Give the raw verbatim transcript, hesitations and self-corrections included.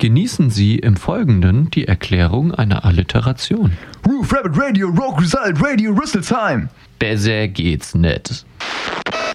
Genießen Sie im Folgenden die Erklärung einer Alliteration. Roof Rabbit Radio, Rogue Result Radio, Rüsselsheim. Besser geht's nicht.